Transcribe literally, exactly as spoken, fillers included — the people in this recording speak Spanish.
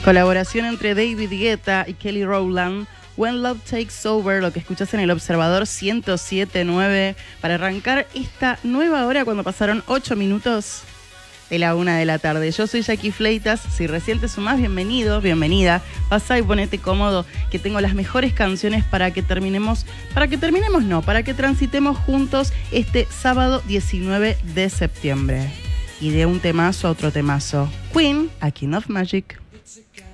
Colaboración entre David Guetta y Kelly Rowland. When Love Takes Over, lo que escuchás en El Observador ciento siete punto nueve, para arrancar esta nueva hora cuando pasaron ocho minutos de la una de la tarde. Yo soy Jackie Fleitas. Si recién te sumás, bienvenido, bienvenida. Pasá y ponete cómodo, que tengo las mejores canciones para que terminemos, para que terminemos no, para que transitemos juntos este sábado diecinueve de septiembre. Y de un temazo a otro temazo. Queen, a King of Magic.